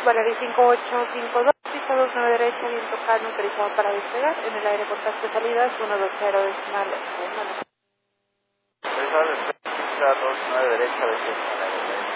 Valeria 5852, pista 29 derecha, viento calmo, autorizado para despegar. En el aire contacto salidas 120 decimal. Autorizado despegar, pista 29 derecha, 20.